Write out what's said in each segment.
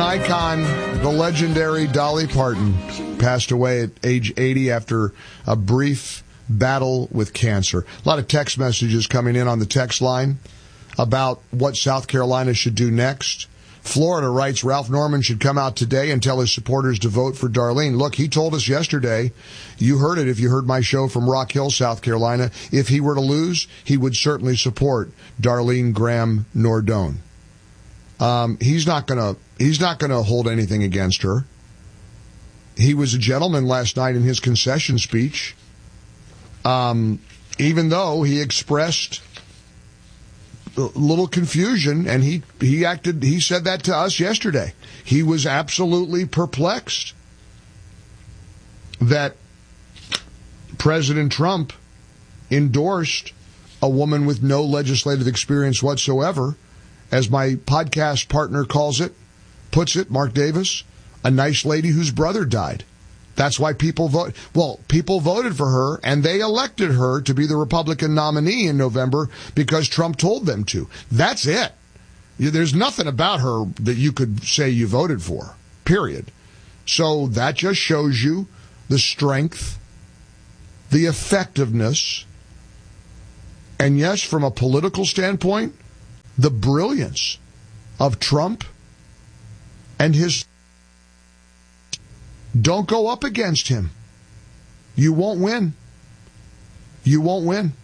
icon, the legendary Dolly Parton, passed away at age 80 after a brief battle with cancer. A lot of text messages coming in on the text line about what South Carolina should do next. Florida writes, Ralph Norman should come out today and tell his supporters to vote for Darlene. Look, he told us yesterday, you heard it if you heard my show from Rock Hill, South Carolina, if he were to lose, he would certainly support Darlene Graham Nordone. He's not gonna hold anything against her. He was a gentleman last night in his concession speech, even though he expressed a little confusion, and he said that to us yesterday. He was absolutely perplexed that President Trump endorsed a woman with no legislative experience whatsoever, as my podcast partner puts it, Mark Davis, a nice lady whose brother died. That's why people vote. Well, people voted for her, and they elected her to be the Republican nominee in November because Trump told them to. That's it. There's nothing about her that you could say you voted for, period. So that just shows you the strength, the effectiveness, and yes, from a political standpoint, the brilliance of Trump and his. Don't go up against him. You won't win. You won't win.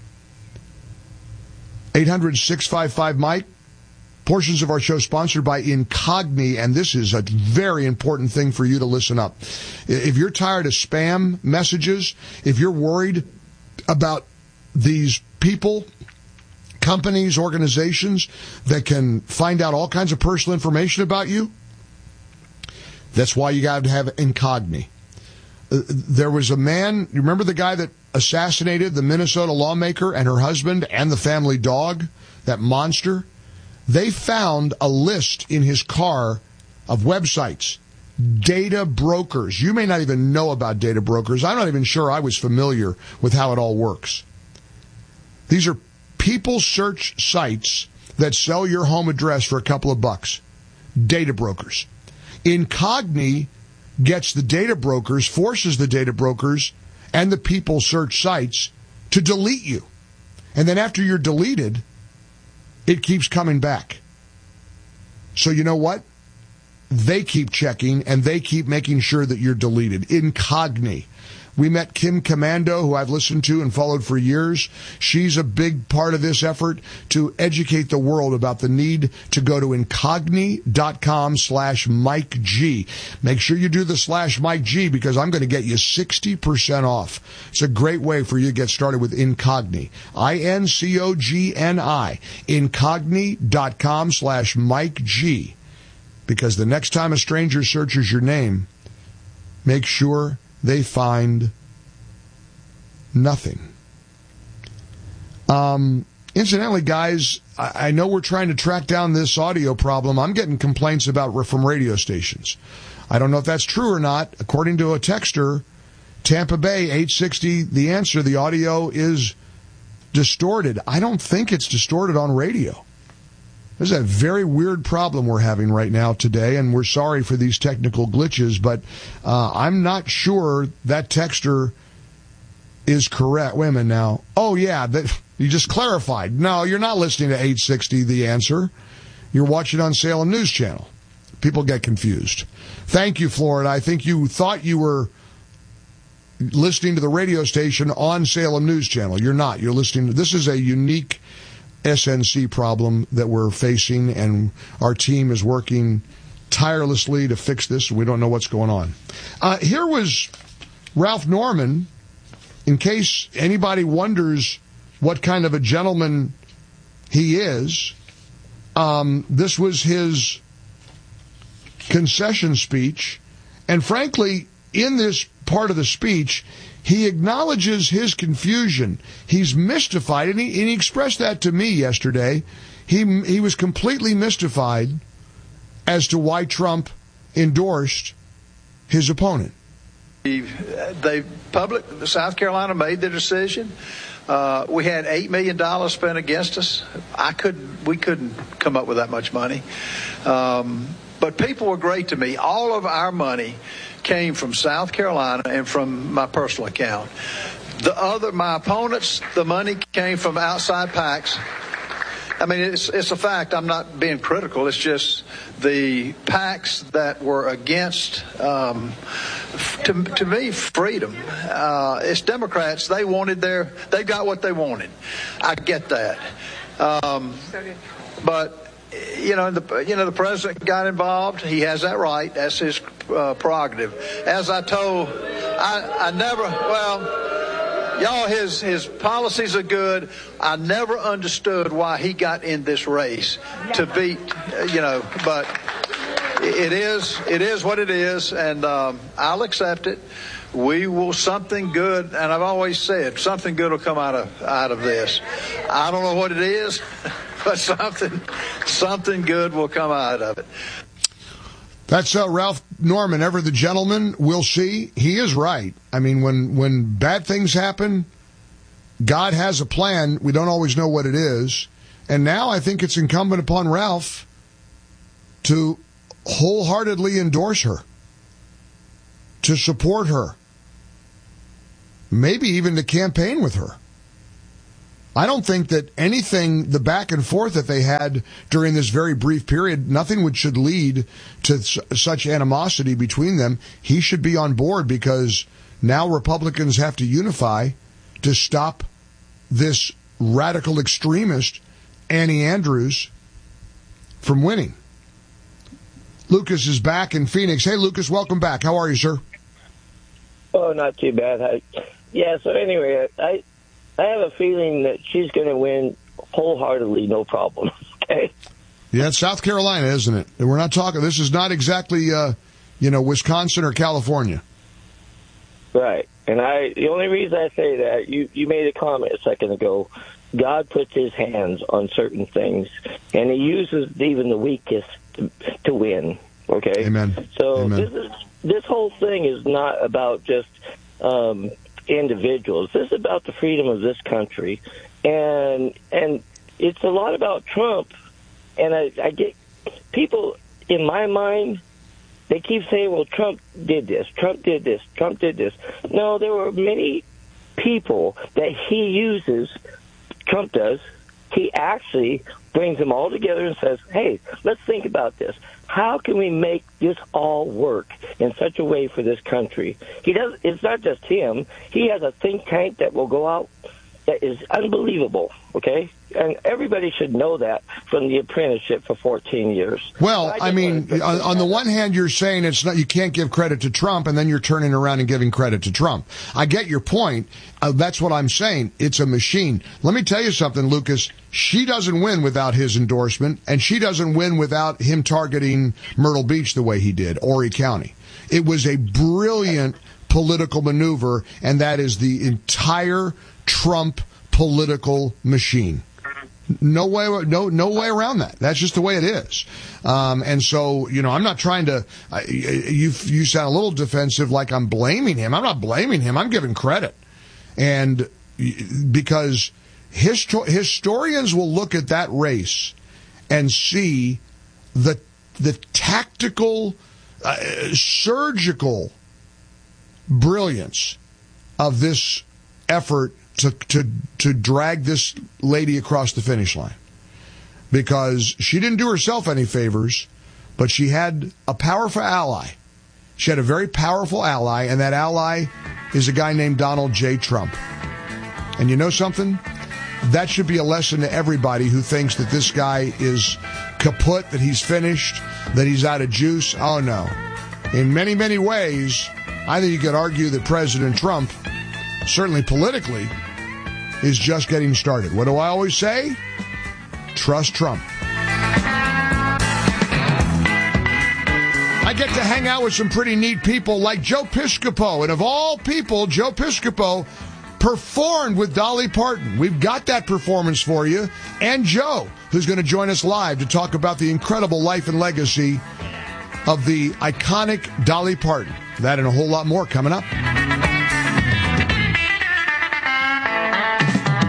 800-655-MIKE. Portions of our show sponsored by Incogni, and this is a very important thing for you to listen up. If you're tired of spam messages, if you're worried about these people, companies, organizations that can find out all kinds of personal information about you, that's why you got to have Incogni. There was a man, you remember the guy that assassinated the Minnesota lawmaker and her husband and the family dog, that monster? They found a list in his car of websites, data brokers. You may not even know about data brokers. I'm not even sure I was familiar with how it all works. These are people search sites that sell your home address for a couple of bucks. Data brokers. Incogni gets the data brokers, forces the data brokers and the people search sites to delete you. And then after you're deleted, it keeps coming back. So you know what? They keep checking and they keep making sure that you're deleted. Incogni. We met Kim Commando, who I've listened to and followed for years. She's a big part of this effort to educate the world about the need to go to incogni.com/Mike G. Make sure you do the /Mike G because I'm going to get you 60% off. It's a great way for you to get started with Incogni. INCOGNI. Incogni.com/Mike G. Because the next time a stranger searches your name, make sure they find nothing. Incidentally, guys, I know we're trying to track down this audio problem. I'm getting complaints from radio stations. I don't know if that's true or not. According to a texter, Tampa Bay 860, the answer, the audio is distorted. I don't think it's distorted on radio. This is a very weird problem we're having right now today, and we're sorry for these technical glitches, but I'm not sure that texter is correct. Wait a minute now. Oh, yeah, you just clarified. No, you're not listening to 860, The Answer. You're watching on Salem News Channel. People get confused. Thank you, Florida. I think you thought you were listening to the radio station on Salem News Channel. You're not. You're listening to, this is a unique SNC problem that we're facing, and our team is working tirelessly to fix this. We don't know what's going on. Here was Ralph Norman, in case anybody wonders what kind of a gentleman he is. This was his concession speech, and frankly, in this part of the speech, he acknowledges his confusion. He's mystified, and he expressed that to me yesterday. He was completely mystified as to why Trump endorsed his opponent. South Carolina made the decision. We had $8 million spent against us. We couldn't come up with that much money. But people were great to me. All of our money came from South Carolina and from my personal account. My opponents, the money came from outside PACs. I mean, it's a fact. I'm not being critical. It's just the PACs that were against, to me, freedom. It's Democrats. They got what they wanted. I get that. But the president got involved. He has that right. That's his prerogative. As I told, his policies are good. I never understood why he got in this race to beat, but it is what it is, and I'll accept it. We will something good, and I've always said something good will come out of this. I don't know what it is, but something good will come out of it. That's Ralph Norman, ever the gentleman. We'll see. He is right. I mean, when bad things happen, God has a plan. We don't always know what it is. And now I think it's incumbent upon Ralph to wholeheartedly endorse her, to support her, maybe even to campaign with her. I don't think that anything, the back and forth that they had during this very brief period, nothing should lead to such animosity between them. He should be on board because now Republicans have to unify to stop this radical extremist, Annie Andrews, from winning. Lucas is back in Phoenix. Hey, Lucas, welcome back. How are you, sir? Oh, not too bad. So anyway, I have a feeling that she's going to win wholeheartedly, no problem. Okay. Yeah, it's South Carolina, isn't it? We're not talking. This is not exactly, Wisconsin or California. Right. And the only reason I say that, you made a comment a second ago. God puts his hands on certain things, and he uses even the weakest to win. Okay. Amen. So Amen. This whole thing is not about just individuals. This is about the freedom of this country, and it's a lot about Trump. And I get people in my mind, they keep saying, well, Trump did this, Trump did this, Trump did this. No, there were many people that he uses, Trump does. He actually brings them all together and says, hey, let's think about this. How can we make this all work in such a way for this country? It's not just him. He has a think tank that will go out that is unbelievable, okay? And everybody should know that from the apprenticeship for 14 years. Well, I mean, on the one hand, you're saying it's not, you can't give credit to Trump, and then you're turning around and giving credit to Trump. I get your point. That's what I'm saying. It's a machine. Let me tell you something, Lucas. She doesn't win without his endorsement, and she doesn't win without him targeting Myrtle Beach the way he did, Horry County. It was a brilliant political maneuver, and that is the entire Trump political machine. No way around that. That's just the way it is. And so, I'm not trying to, you sound a little defensive like I'm blaming him. I'm not blaming him. I'm giving credit. And because historians will look at that race and see the tactical, surgical brilliance of this effort to drag this lady across the finish line, because she didn't do herself any favors, but she had a powerful ally. She had a very powerful ally, and that ally is a guy named Donald J. Trump. And you know something? That should be a lesson to everybody who thinks that this guy is kaput, that he's finished, that he's out of juice. Oh, no. In many, many ways, I think you could argue that President Trump, certainly politically, is just getting started. What do I always say? Trust Trump. I get to hang out with some pretty neat people like Joe Piscopo. And of all people, Joe Piscopo performed with Dolly Parton. We've got that performance for you. And Joe, who's going to join us live to talk about the incredible life and legacy of the iconic Dolly Parton. That and a whole lot more coming up.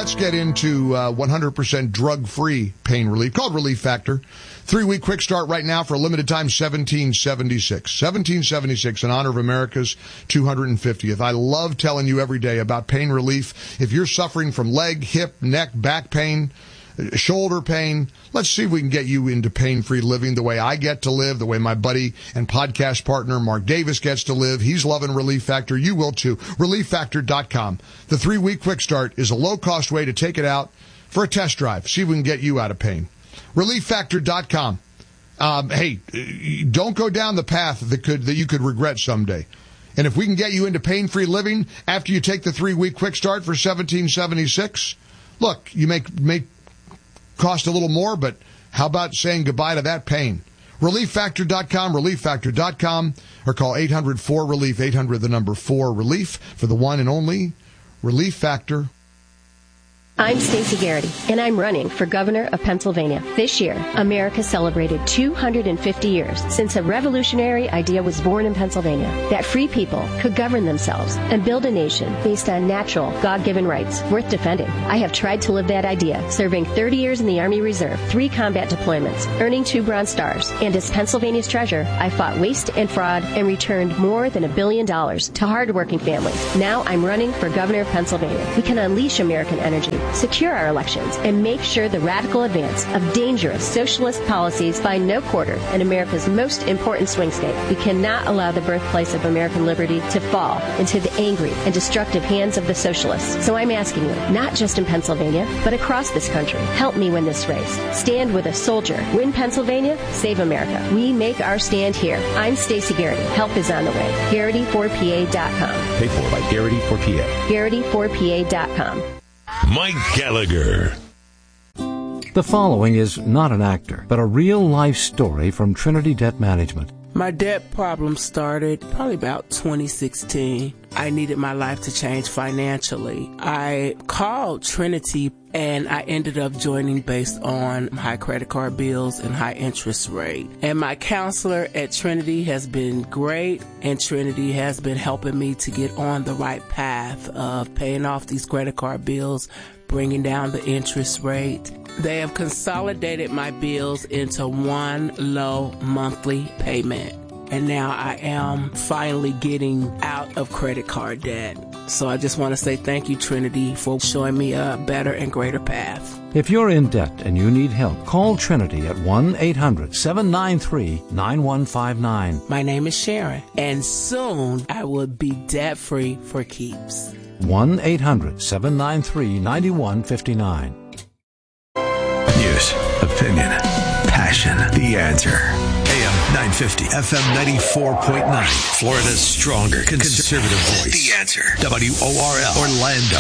let's get into 100% drug-free pain relief called Relief Factor. 3-week quick start right now for a limited time, $17.76. $17.76 in honor of America's 250th. I love telling you every day about pain relief. If you're suffering from leg, hip, neck, back pain, shoulder pain, let's see if we can get you into pain-free living the way I get to live, the way my buddy and podcast partner Mark Davis gets to live. He's loving Relief Factor. You will too. ReliefFactor.com. The 3-week quick start is a low-cost way to take it out for a test drive. See if we can get you out of pain. ReliefFactor.com. Hey, don't go down the path that you could regret someday. And if we can get you into pain-free living after you take the 3-week quick start for $17.76, look, you may cost a little more, but how about saying goodbye to that pain? ReliefFactor.com, ReliefFactor.com, or call 800-4-RELIEF, 800-4-RELIEF for the one and only Relief Factor. I'm Stacey Garrity, and I'm running for governor of Pennsylvania. This year, America celebrated 250 years since a revolutionary idea was born in Pennsylvania, that free people could govern themselves and build a nation based on natural, God-given rights worth defending. I have tried to live that idea, serving 30 years in the Army Reserve, 3 combat deployments, earning 2 Bronze Stars, and as Pennsylvania's treasurer, I fought waste and fraud and returned more than $1 billion to hardworking families. Now I'm running for governor of Pennsylvania. We can unleash American energy, secure our elections, and make sure the radical advance of dangerous socialist policies find no quarter in America's most important swing state. We cannot allow the birthplace of American liberty to fall into the angry and destructive hands of the socialists. So I'm asking you, not just in Pennsylvania, but across this country, help me win this race. Stand with a soldier. Win Pennsylvania, save America. We make our stand here. I'm Stacey Garrity. Help is on the way. Garrity4PA.com. Paid for by Garrity4PA. Garrity4PA.com. Mike Gallagher. The following is not an actor, but a real-life story from Trinity Debt Management. My debt problem started probably about 2016. I needed my life to change financially. I called Trinity and I ended up joining based on high credit card bills and high interest rate. And my counselor at Trinity has been great, and Trinity has been helping me to get on the right path of paying off these credit card bills, bringing down the interest rate. They have consolidated my bills into one low monthly payment. And now I am finally getting out of credit card debt. So I just want to say thank you, Trinity, for showing me a better and greater path. If you're in debt and you need help, call Trinity at 1-800-793-9159. My name is Sharon, and soon I will be debt-free for keeps. 1-800-793-9159. News, opinion, passion. The Answer. AM 950, FM 94.9. Florida's stronger conservative voice. The Answer. WORL. Orlando.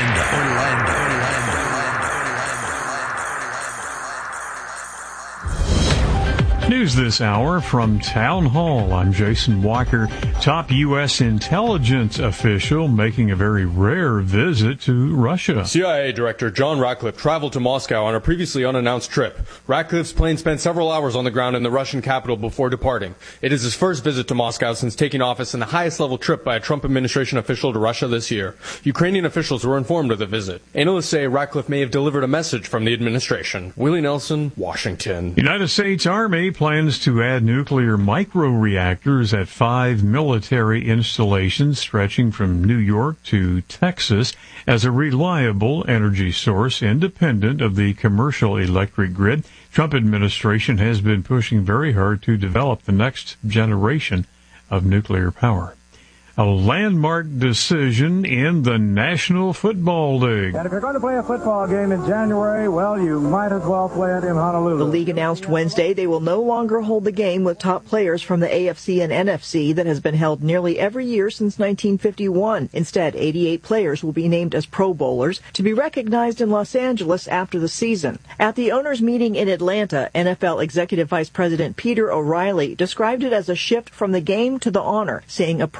News this hour from Town Hall. I'm Jason Walker. Top U.S. intelligence official making a very rare visit to Russia. CIA Director John Ratcliffe traveled to Moscow on a previously unannounced trip. Ratcliffe's plane spent several hours on the ground in the Russian capital before departing. It is his first visit to Moscow since taking office and the highest level trip by a Trump administration official to Russia this year. Ukrainian officials were informed of the visit. Analysts say Ratcliffe may have delivered a message from the administration. Willie Nelson, Washington. United States Army plans to add nuclear microreactors at 5 military installations stretching from New York to Texas as a reliable energy source independent of the commercial electric grid. Trump administration has been pushing very hard to develop the next generation of nuclear power. A landmark decision in the National Football League. And if you're going to play a football game in January, well, you might as well play it in Honolulu. The league announced Wednesday they will no longer hold the game with top players from the AFC and NFC that has been held nearly every year since 1951. Instead, 88 players will be named as Pro Bowlers to be recognized in Los Angeles after the season. At the owners' meeting in Atlanta, NFL Executive Vice President Peter O'Reilly described it as a shift from the game to the honor, saying a Pro Bowl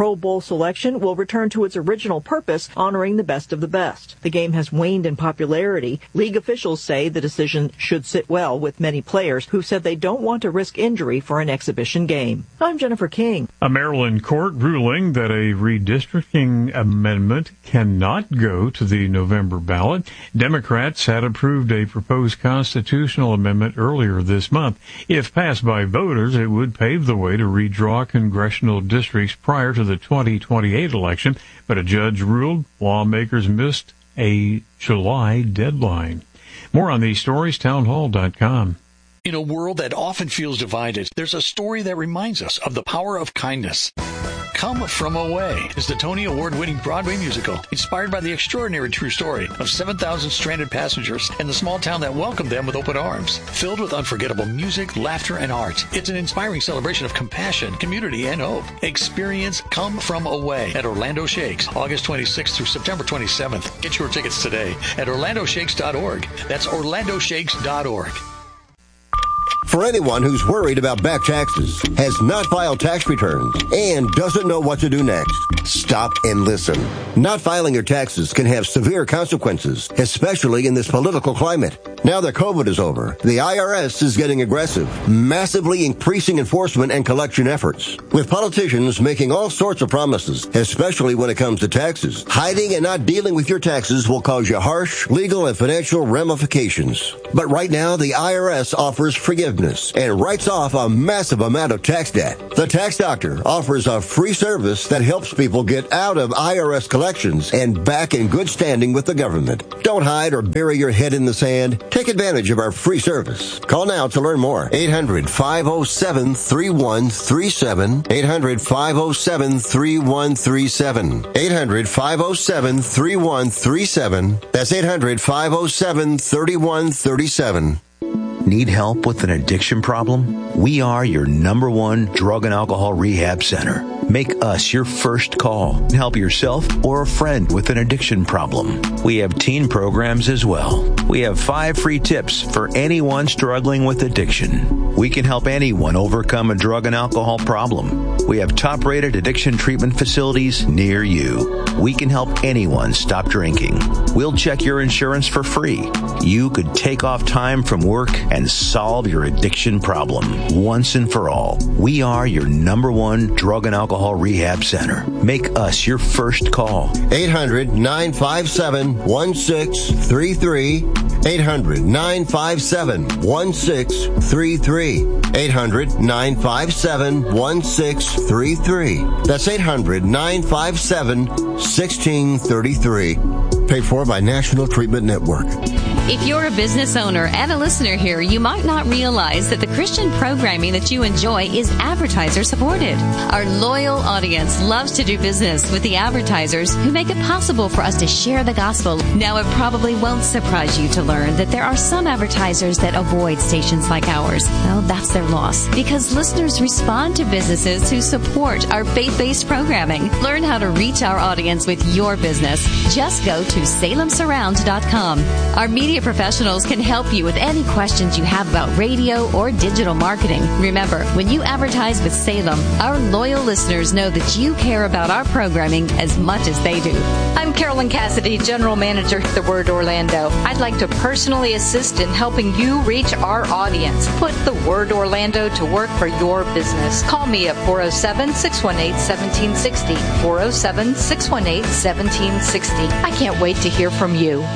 selection will return to its original purpose, honoring the best of the best. The game has waned in popularity. League officials say the decision should sit well with many players who said they don't want to risk injury for an exhibition game. I'm Jennifer King. A Maryland court ruling that a redistricting amendment cannot go to the November ballot. Democrats had approved a proposed constitutional amendment earlier this month. If passed by voters, it would pave the way to redraw congressional districts prior to the 2028 election, but a judge ruled lawmakers missed a July deadline. More on these stories, townhall.com. In a world that often feels divided, there's a story that reminds us of the power of kindness. Come From Away is the Tony Award-winning Broadway musical inspired by the extraordinary true story of 7,000 stranded passengers and the small town that welcomed them with open arms. Filled with unforgettable music, laughter, and art, it's an inspiring celebration of compassion, community, and hope. Experience Come From Away at Orlando Shakes, August 26th through September 27th. Get your tickets today at orlandoshakes.org. That's orlandoshakes.org. For anyone who's worried about back taxes, has not filed tax returns, and doesn't know what to do next, stop and listen. Not filing your taxes can have severe consequences, especially in this political climate. Now that COVID is over, the IRS is getting aggressive, massively increasing enforcement and collection efforts. With politicians making all sorts of promises, especially when it comes to taxes, hiding and not dealing with your taxes will cause you harsh legal and financial ramifications. But right now, the IRS offers forgiveness and writes off a massive amount of tax debt. The Tax Doctor offers a free service that helps people get out of IRS collections and back in good standing with the government. Don't hide or bury your head in the sand. Take advantage of our free service. Call now to learn more. 800-507-3137. 800-507-3137. 800-507-3137. That's 800-507-3137. Need help with an addiction problem? We are your #1 drug and alcohol rehab center. Make us your first call. Help yourself or a friend with an addiction problem. We have teen programs as well. We have 5 free tips for anyone struggling with addiction. We can help anyone overcome a drug and alcohol problem. We have top-rated addiction treatment facilities near you. We can help anyone stop drinking. We'll check your insurance for free. You could take off time from work and solve your addiction problem once and for all. We are your #1 drug and alcohol rehab center. Make us your first call. 800-957-1633. 800-957-1633. 800-957-1633. That's 800-957-1633. Paid for by National Treatment Network. If you're a business owner and a listener here, you might not realize that the Christian programming that you enjoy is advertiser supported. Our loyal audience loves to do business with the advertisers who make it possible for us to share the gospel. Now, it probably won't surprise you to learn that there are some advertisers that avoid stations like ours. Well, that's their loss, because listeners respond to businesses who support our faith-based programming. Learn how to reach our audience with your business. Just go to salemsurround.com. Our media professionals can help you with any questions you have about radio or digital marketing. Remember, when you advertise with Salem, our loyal listeners know that you care about our programming as much as they do. I'm Carolyn Cassidy, General Manager at The Word Orlando. I'd like to personally assist in helping you reach our audience. Put The Word Orlando to work for your business. Call me at 407-618-1760. 407-618-1760. I can't wait to hear from you.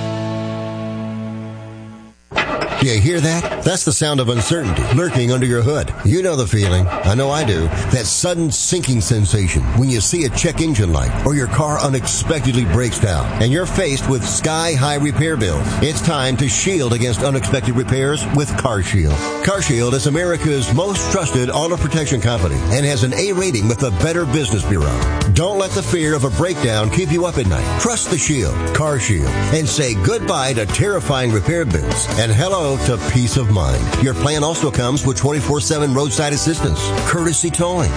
You hear that? That's the sound of uncertainty lurking under your hood. You know the feeling. I know I do. That sudden sinking sensation when you see a check engine light or your car unexpectedly breaks down and you're faced with sky-high repair bills. It's time to shield against unexpected repairs with CarShield. CarShield is America's most trusted auto protection company and has an A rating with the Better Business Bureau. Don't let the fear of a breakdown keep you up at night. Trust the Shield, CarShield, and say goodbye to terrifying repair bills and hello to peace of mind. Your plan also comes with 24/7 roadside assistance, courtesy towing,